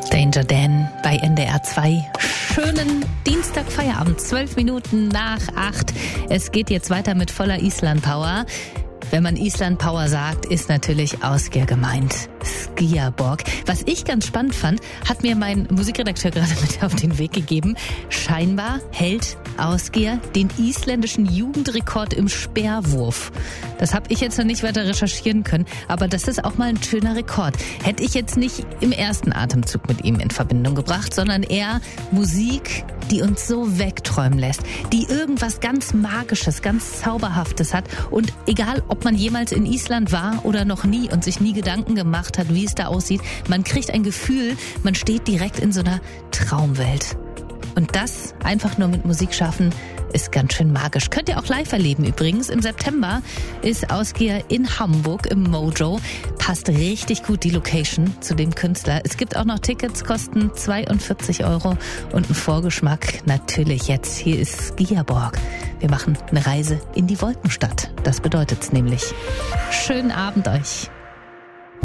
Danger Dan bei NDR 2. Schönen Dienstagfeierabend, 12 Minuten nach 8. Es geht jetzt weiter mit voller Island Power. Wenn man Island Power sagt, ist natürlich Ásgeir gemeint. Skíaborg. Was ich ganz spannend fand, hat mir mein Musikredakteur gerade mit auf den Weg gegeben. Scheinbar hält Ásgeir den isländischen Jugendrekord im Speerwurf. Das habe ich jetzt noch nicht weiter recherchieren können, aber das ist auch mal ein schöner Rekord. Hätte ich jetzt nicht im ersten Atemzug mit ihm in Verbindung gebracht, sondern eher Musik, die uns so wegträumen lässt, die irgendwas ganz Magisches, ganz Zauberhaftes hat. Und egal, ob man jemals in Island war oder noch nie und sich nie Gedanken gemacht hat, wie es da aussieht, man kriegt ein Gefühl, man steht direkt in so einer Traumwelt. Und das einfach nur mit Musik schaffen, ist ganz schön magisch. Könnt ihr auch live erleben übrigens. Im September ist Ásgeir in Hamburg im Mojo. Passt richtig gut die Location zu dem Künstler. Es gibt auch noch Tickets, kosten 42 € und ein Vorgeschmack natürlich jetzt. Hier ist Skíaborg. Wir machen eine Reise in die Wolkenstadt. Das bedeutet's nämlich. Schönen Abend euch.